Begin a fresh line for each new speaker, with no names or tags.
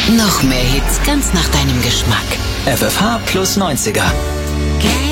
Noch mehr Hits ganz nach deinem Geschmack.
FFH plus 90er.